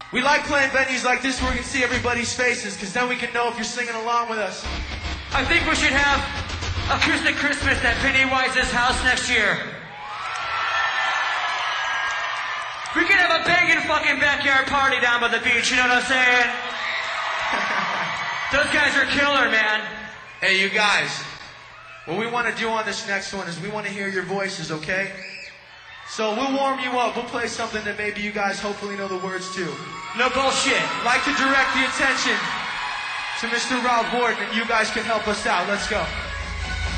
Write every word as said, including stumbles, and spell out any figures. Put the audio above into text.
We like playing venues like this where we can see everybody's faces, because then we can know if you're singing along with us. I think we should have Acoustic Christmas at Pennywise's house next year. We could have a banging fucking backyard party down by the beach, you know what I'm saying? Those guys are killer, man. Hey, you guys, what we want to do on this next one is we want to hear your voices, okay? So we'll warm you up. We'll play something that maybe you guys hopefully know the words to. No bullshit. I'd like to direct the attention to Mister Rob Ward, and you guys can help us out. Let's go.